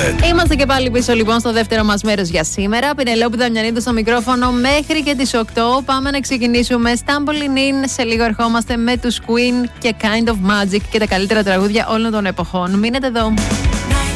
Bed. Είμαστε και πάλι πίσω λοιπόν στο δεύτερο μας μέρος για σήμερα. Πινελόπη Δαμιανίδου στο μικρόφωνο μέχρι και τις 8. Πάμε να ξεκινήσουμε. Stumbling In. Σε λίγο ερχόμαστε με τους Queen και Kind of Magic και τα καλύτερα τραγούδια όλων των εποχών. Μείνετε εδώ.